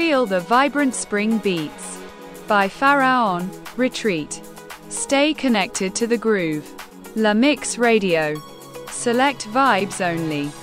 Feel the vibrant spring beats. By Pharaon. Retreat. Stay connected to the groove. La Mix Radio. Select vibes only.